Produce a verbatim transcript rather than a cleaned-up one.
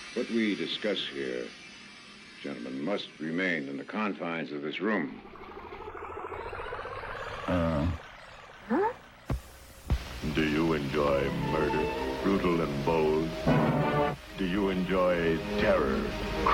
What we discuss here, gentlemen, must remain in the confines of this room. Uh. Huh? Do you enjoy murder, brutal and bold? Do you enjoy terror,